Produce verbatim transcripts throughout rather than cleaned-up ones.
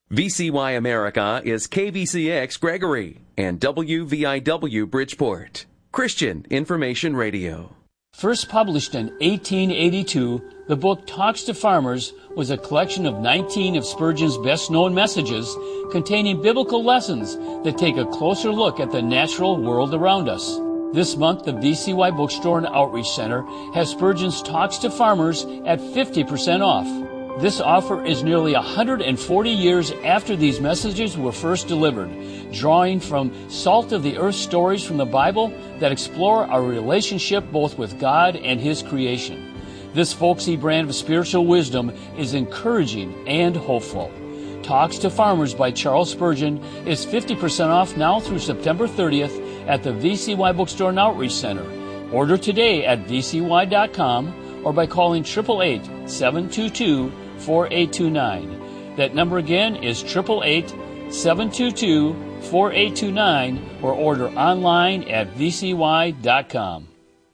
V C Y America is K V C X Gregory and W V I W Bridgeport, Christian Information Radio. First published in eighteen eighty-two, the book Talks to Farmers was a collection of nineteen of Spurgeon's best-known messages containing biblical lessons that take a closer look at the natural world around us. This month, the V C Y Bookstore and Outreach Center has Spurgeon's Talks to Farmers at fifty percent off. This offer is nearly one hundred forty years after these messages were first delivered, drawing from salt-of-the-earth stories from the Bible that explore our relationship both with God and His creation. This folksy brand of spiritual wisdom is encouraging and hopeful. Talks to Farmers by Charles Spurgeon is fifty percent off now through September thirtieth at the V C Y Bookstore and Outreach Center. Order today at V C Y dot com or by calling eight eight eight, seven two two, four eight two nine. That number again is eight eight eight, seven two two, four eight two nine or order online at V C Y dot com.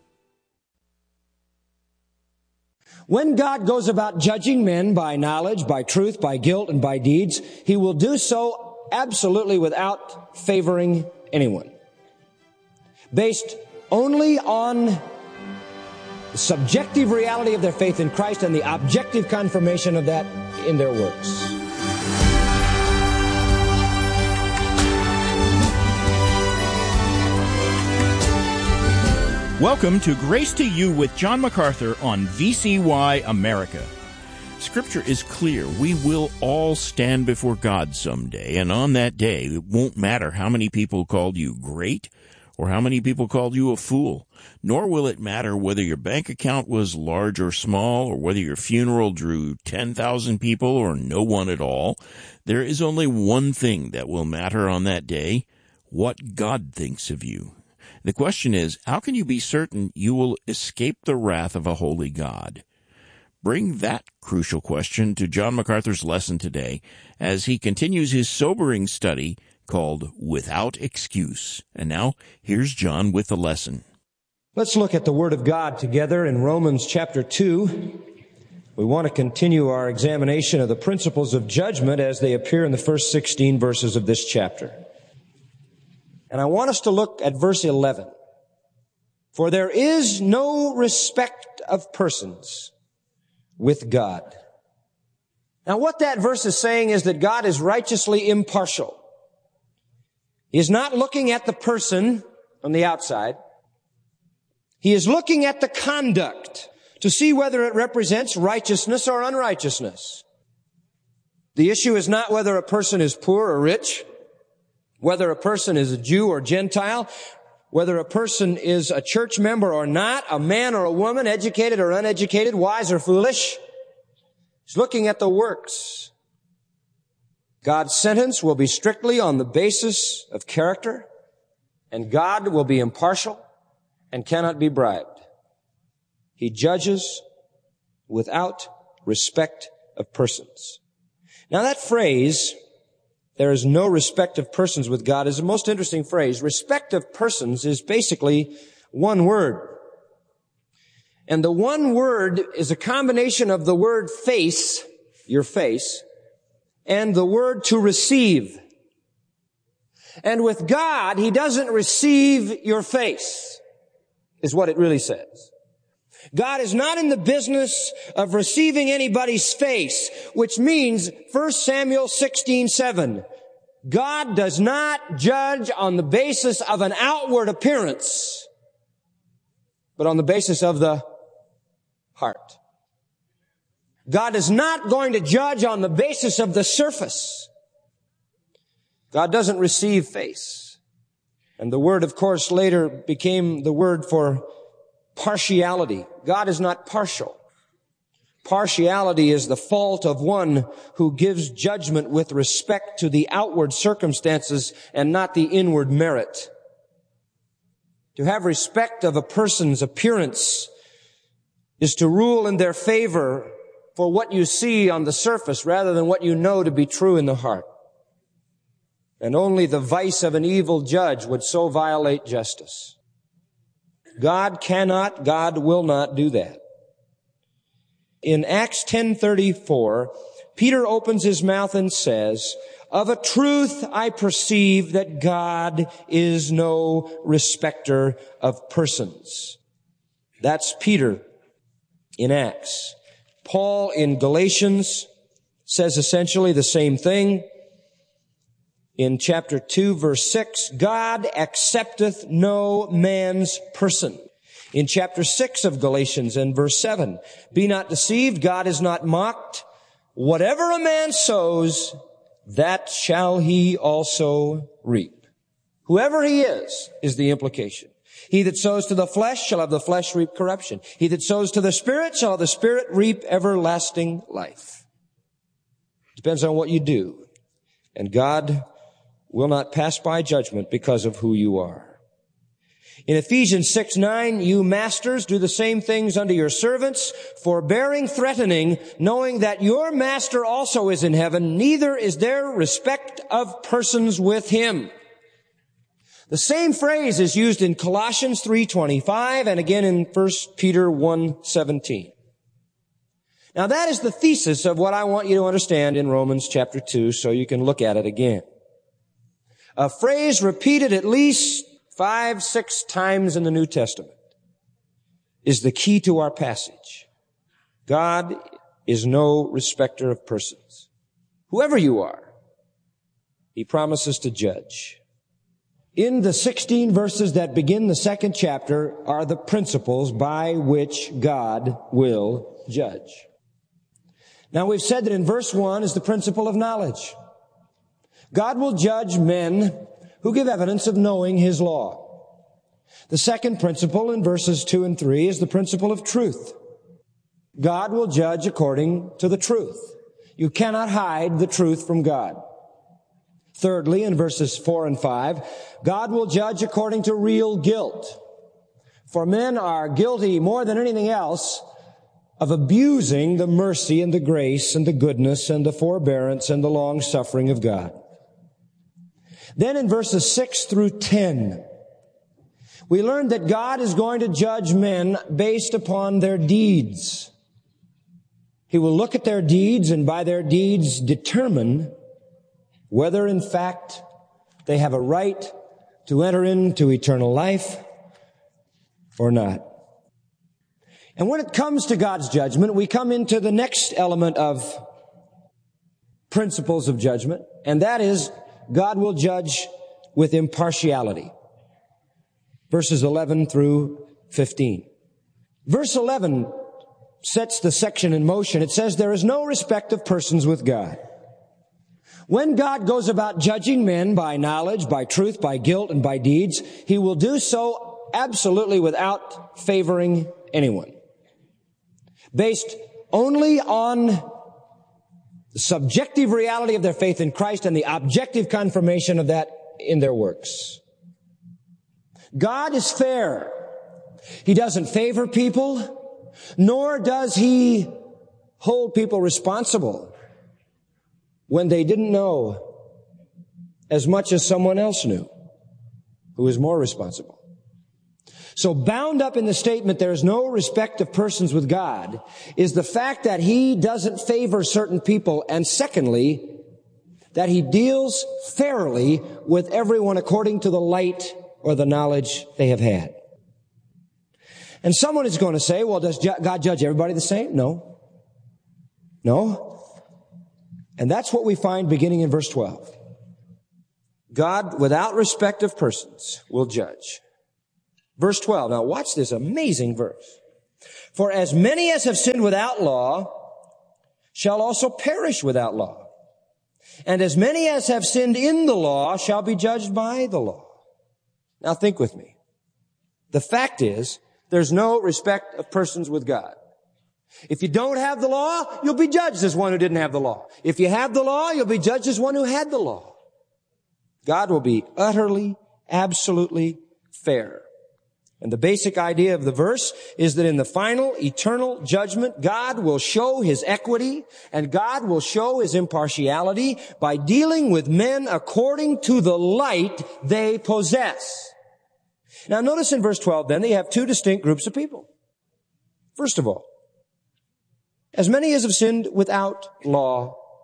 When God goes about judging men by knowledge, by truth, by guilt, and by deeds, He will do so absolutely without favoring anyone, based only on the subjective reality of their faith in Christ and the objective confirmation of that in their works. Welcome to Grace to You with John MacArthur on V C Y America. Scripture is clear. We will all stand before God someday, and on that day, it won't matter how many people called you great or how many people called you a fool, nor will it matter whether your bank account was large or small, or whether your funeral drew ten thousand people or no one at all. There is only one thing that will matter on that day: what God thinks of you. The question is, how can you be certain you will escape the wrath of a holy God? Bring that crucial question to John MacArthur's lesson today as he continues his sobering study called Without Excuse. And now, here's John with the lesson. Let's look at the Word of God together in Romans chapter two. We want to continue our examination of the principles of judgment as they appear in the first sixteen verses of this chapter. And I want us to look at verse eleven. For there is no respect of persons with God. Now what that verse is saying is that God is righteously impartial. He is not looking at the person on the outside. He is looking at the conduct to see whether it represents righteousness or unrighteousness. The issue is not whether a person is poor or rich, whether a person is a Jew or Gentile, whether a person is a church member or not, a man or a woman, educated or uneducated, wise or foolish. He's looking at the works. God's sentence will be strictly on the basis of character, and God will be impartial and cannot be bribed. He judges without respect of persons. Now that phrase, there is no respect of persons with God, is a most interesting phrase. Respect of persons is basically one word. And the one word is a combination of the word face, your face, and the word to receive. And with God, He doesn't receive your face, is what it really says. God is not in the business of receiving anybody's face, which means First Samuel sixteen seven. God does not judge on the basis of an outward appearance, but on the basis of the heart. God is not going to judge on the basis of the surface. God doesn't receive face. And the word, of course, later became the word for partiality. God is not partial. Partiality is the fault of one who gives judgment with respect to the outward circumstances and not the inward merit. To have respect of a person's appearance is to rule in their favor for what you see on the surface rather than what you know to be true in the heart. And only the vice of an evil judge would so violate justice. God cannot, God will not do that. In Acts ten thirty-four, Peter opens his mouth and says, "Of a truth I perceive that God is no respecter of persons." That's Peter in Acts. Paul in Galatians says essentially the same thing. In chapter two, verse six, God accepteth no man's person. In chapter six of Galatians and verse seven, be not deceived, God is not mocked. Whatever a man sows, that shall he also reap. Whoever he is, is the implication. He that sows to the flesh shall of the flesh reap corruption. He that sows to the Spirit shall of the Spirit reap everlasting life. Depends on what you do. And God will not pass by judgment because of who you are. In Ephesians six nine, you masters do the same things unto your servants, forbearing threatening, knowing that your master also is in heaven, neither is there respect of persons with him. The same phrase is used in Colossians three twenty-five and again in First Peter one seventeen. Now that is the thesis of what I want you to understand in Romans chapter two, so you can look at it again. A phrase repeated at least five, six times in the New Testament is the key to our passage. God is no respecter of persons. Whoever you are, he promises to judge. In the sixteen verses that begin the second chapter are the principles by which God will judge. Now we've said that in verse one is the principle of knowledge. God will judge men who give evidence of knowing his law. The second principle in verses two and three is the principle of truth. God will judge according to the truth. You cannot hide the truth from God. Thirdly, in verses four and five, God will judge according to real guilt. For men are guilty more than anything else of abusing the mercy and the grace and the goodness and the forbearance and the long suffering of God. Then in verses six through ten, we learned that God is going to judge men based upon their deeds. He will look at their deeds and by their deeds determine whether in fact they have a right to enter into eternal life or not. And when it comes to God's judgment, we come into the next element of principles of judgment, and that is God will judge with impartiality. Verses eleven through fifteen. Verse eleven sets the section in motion. It says, there is no respect of persons with God. When God goes about judging men by knowledge, by truth, by guilt, and by deeds, he will do so absolutely without favoring anyone. Based only on the subjective reality of their faith in Christ and the objective confirmation of that in their works. God is fair. He doesn't favor people, nor does he hold people responsible when they didn't know as much as someone else knew who is more responsible. So bound up in the statement, there is no respect of persons with God, is the fact that he doesn't favor certain people, and secondly, that he deals fairly with everyone according to the light or the knowledge they have had. And someone is going to say, well, does God judge everybody the same? No. No. And that's what we find beginning in verse twelve. God, without respect of persons, will judge. Verse twelve. Now watch this amazing verse. For as many as have sinned without law shall also perish without law. And as many as have sinned in the law shall be judged by the law. Now think with me. The fact is, there's no respect of persons with God. If you don't have the law, you'll be judged as one who didn't have the law. If you have the law, you'll be judged as one who had the law. God will be utterly, absolutely fair. And the basic idea of the verse is that in the final eternal judgment, God will show his equity and God will show his impartiality by dealing with men according to the light they possess. Now notice in verse twelve then, they have two distinct groups of people. First of all, as many as have sinned without law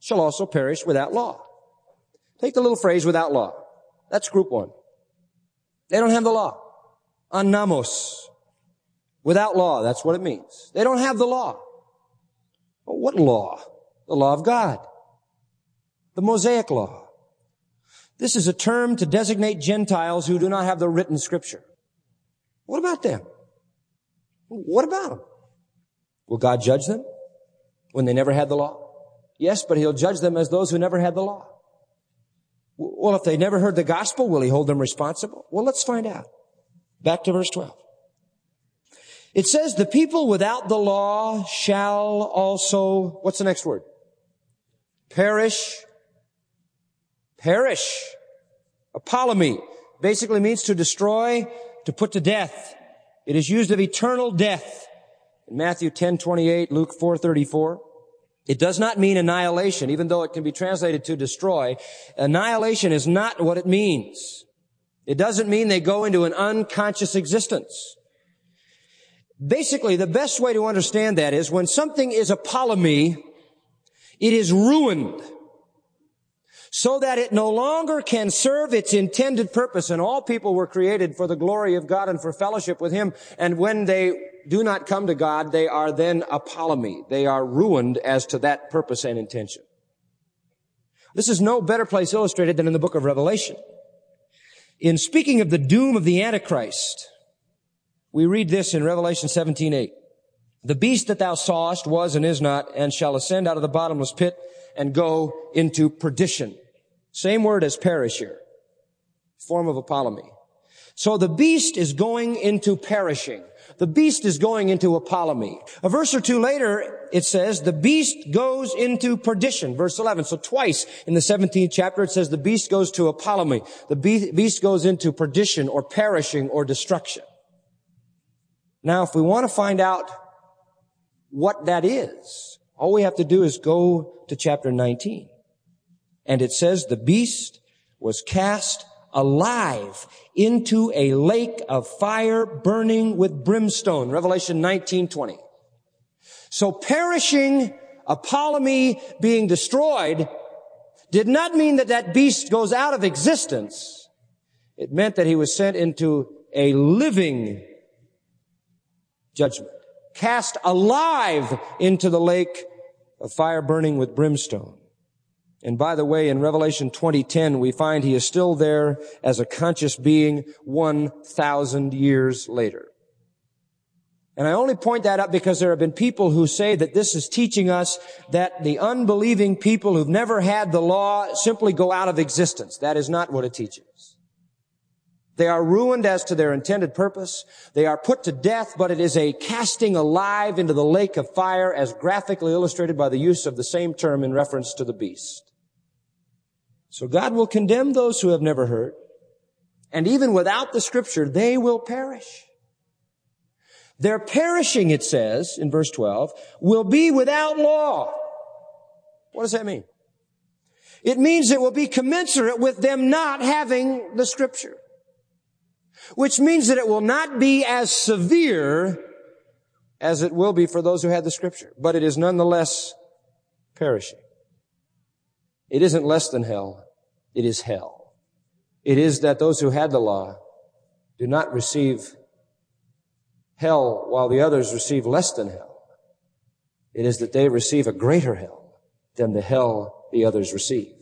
shall also perish without law. Take the little phrase without law. That's group one. They don't have the law. Anamos. Without law, that's what it means. They don't have the law. Well, what law? The law of God. The Mosaic law. This is a term to designate Gentiles who do not have the written Scripture. What about them? What about them? Will God judge them when they never had the law? Yes, but He'll judge them as those who never had the law. Well, if they never heard the gospel, will He hold them responsible? Well, let's find out. Back to verse twelve. It says, the people without the law shall also, what's the next word? Perish. Perish. Apollumi basically means to destroy, to put to death. It is used of eternal death. In Matthew ten twenty-eight, Luke four thirty-four. It does not mean annihilation, even though it can be translated to destroy. Annihilation is not what it means. It doesn't mean they go into an unconscious existence. Basically, the best way to understand that is when something is apollumi, it is ruined so that it no longer can serve its intended purpose. And all people were created for the glory of God and for fellowship with Him. And when they do not come to God, they are then apollumi. They are ruined as to that purpose and intention. This is no better place illustrated than in the book of Revelation. In speaking of the doom of the Antichrist, we read this in Revelation seventeen eight. The beast that thou sawest was and is not, and shall ascend out of the bottomless pit and go into perdition. Same word as perish here. Form of apollumi. So the beast is going into perishing. The beast is going into apollumi. A verse or two later, it says, the beast goes into perdition. Verse eleven. So twice in the seventeenth chapter, it says the beast goes to apollumi. The beast goes into perdition or perishing or destruction. Now, if we want to find out what that is, all we have to do is go to chapter nineteen. And it says the beast was cast alive into a lake of fire burning with brimstone. Revelation nineteen twenty. So perishing, apollumi, being destroyed, did not mean that that beast goes out of existence. It meant that he was sent into a living judgment, cast alive into the lake of fire burning with brimstone. And by the way, in Revelation twenty ten, we find he is still there as a conscious being one thousand years later. And I only point that out because there have been people who say that this is teaching us that the unbelieving people who've never had the law simply go out of existence. That is not what it teaches. They are ruined as to their intended purpose. They are put to death, but it is a casting alive into the lake of fire as graphically illustrated by the use of the same term in reference to the beast. So God will condemn those who have never heard. And even without the Scripture, they will perish. Their perishing, it says in verse twelve, will be without law. What does that mean? It means it will be commensurate with them not having the Scripture. Which means that it will not be as severe as it will be for those who had the Scripture. But it is nonetheless perishing. It isn't less than hell. It is hell. It is that those who had the law do not receive hell while the others receive less than hell. It is that they receive a greater hell than the hell the others receive.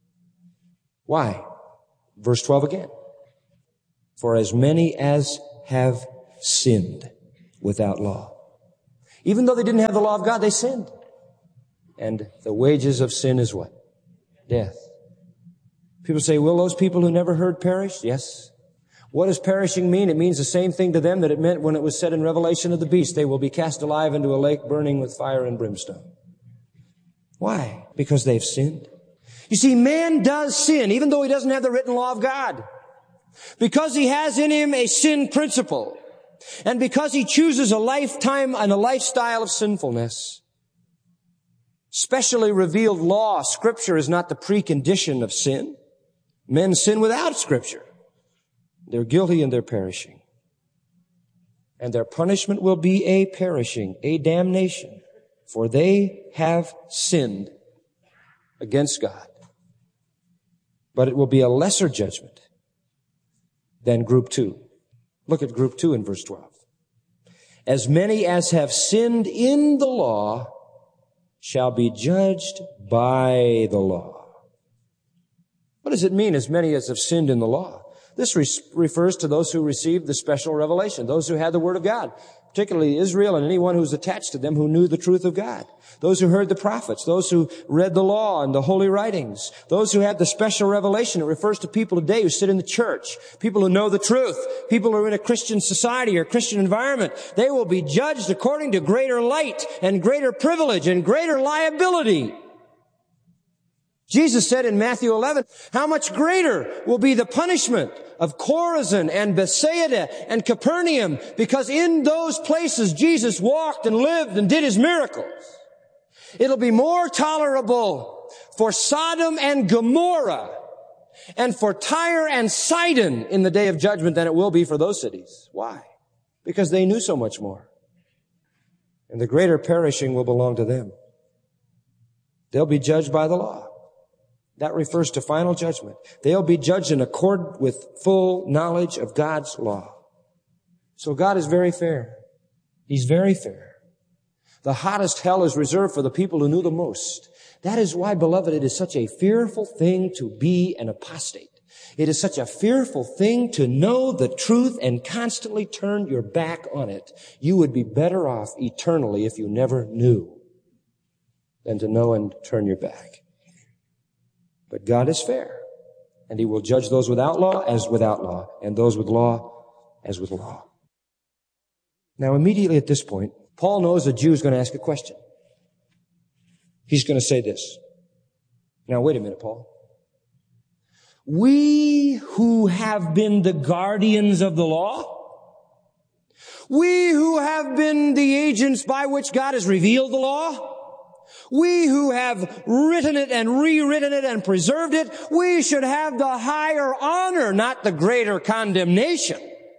Why? Verse twelve again. For as many as have sinned without law. Even though they didn't have the law of God, they sinned. And the wages of sin is what? Death. People say, will those people who never heard perish? Yes. What does perishing mean? It means the same thing to them that it meant when it was said in Revelation of the beast. They will be cast alive into a lake burning with fire and brimstone. Why? Because they've sinned. You see, man does sin, even though he doesn't have the written law of God. Because he has in him a sin principle. And because he chooses a lifetime and a lifestyle of sinfulness. Specially revealed law, Scripture, is not the precondition of sin. Men sin without Scripture. They're guilty and they're perishing. And their punishment will be a perishing, a damnation. For they have sinned against God. But it will be a lesser judgment than group two. Look at group two in verse twelve. As many as have sinned in the law shall be judged by the law. What does it mean, as many as have sinned in the law? This re- refers to those who received the special revelation, those who had the Word of God, particularly Israel and anyone who's attached to them who knew the truth of God. Those who heard the prophets, those who read the law and the holy writings, those who had the special revelation. It refers to people today who sit in the church, people who know the truth, people who are in a Christian society or Christian environment. They will be judged according to greater light and greater privilege and greater liability. Jesus said in Matthew eleven, how much greater will be the punishment of Chorazin and Bethsaida and Capernaum, because in those places Jesus walked and lived and did His miracles. It'll be more tolerable for Sodom and Gomorrah and for Tyre and Sidon in the day of judgment than it will be for those cities. Why? Because they knew so much more. And the greater perishing will belong to them. They'll be judged by the law. That refers to final judgment. They'll be judged in accord with full knowledge of God's law. So God is very fair. He's very fair. The hottest hell is reserved for the people who knew the most. That is why, beloved, it is such a fearful thing to be an apostate. It is such a fearful thing to know the truth and constantly turn your back on it. You would be better off eternally if you never knew than to know and turn your back. But God is fair, and He will judge those without law as without law, and those with law as with law. Now, immediately at this point, Paul knows a Jew is going to ask a question. He's going to say this. Now, wait a minute, Paul. We who have been the guardians of the law, we who have been the agents by which God has revealed the law, we who have written it and rewritten it and preserved it, we should have the higher honor, not the greater condemnation.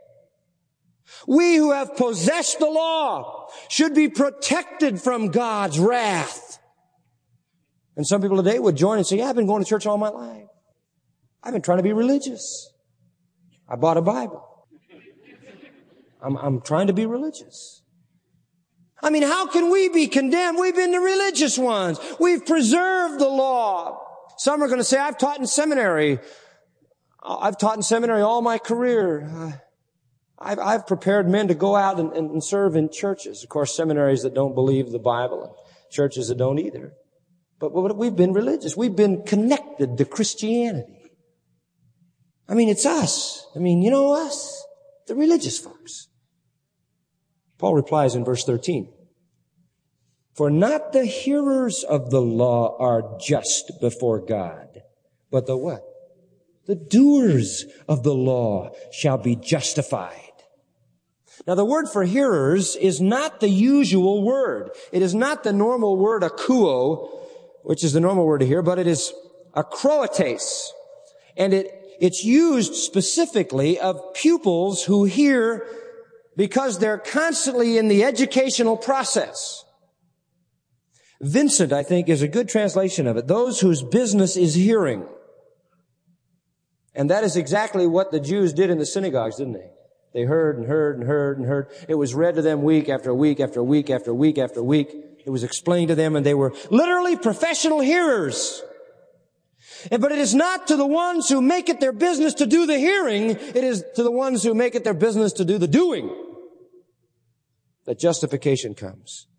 We who have possessed the law should be protected from God's wrath. And some people today would join and say, yeah, I've been going to church all my life. I've been trying to be religious. I bought a Bible. I'm, I'm trying to be religious. I mean, how can we be condemned? We've been the religious ones. We've preserved the law. Some are going to say, I've taught in seminary. I've taught in seminary all my career. Uh, I've, I've prepared men to go out and, and serve in churches. Of course, seminaries that don't believe the Bible and churches that don't either. But, but we've been religious. We've been connected to Christianity. I mean, it's us. I mean, you know us, the religious folks. Paul replies in verse thirteen, for not the hearers of the law are just before God, but the what? The doers of the law shall be justified. Now, the word for hearers is not the usual word. It is not the normal word akouo, which is the normal word to hear, but it is akroates. And it, it's used specifically of pupils who hear because they're constantly in the educational process. Vincent, I think, is a good translation of it. Those whose business is hearing. And that is exactly what the Jews did in the synagogues, didn't they? They heard and heard and heard and heard. It was read to them week after week after week after week after week. It was explained to them, and they were literally professional hearers. But it is not to the ones who make it their business to do the hearing. It is to the ones who make it their business to do the doing that justification comes.